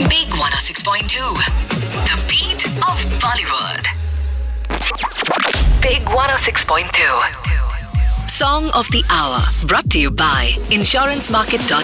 Big 106.2. The beat of Bollywood. Big 106.2. Song of the Hour. Brought to you by InsuranceMarket.com.